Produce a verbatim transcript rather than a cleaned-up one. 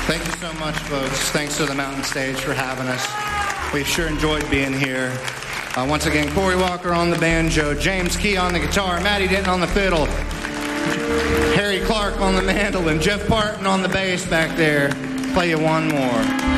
Thank you so much, folks. Thanks to the Mountain Stage for having us. We've sure enjoyed being here. Uh, once again, Corey Walker on the banjo, James Key on the guitar, Matty Denton on the fiddle, Harry Clark on the mandolin, Jeff Parton on the bass back there. Play you one more.